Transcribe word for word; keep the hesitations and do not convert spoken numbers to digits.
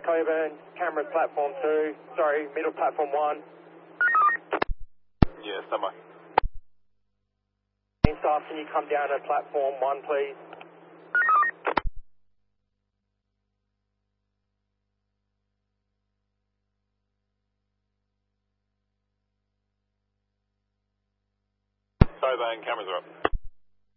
Coburn, camera platform two, sorry, middle platform one. Yeah, stand by. Staff, can you come down to platform one, please? Coburn, cameras are up.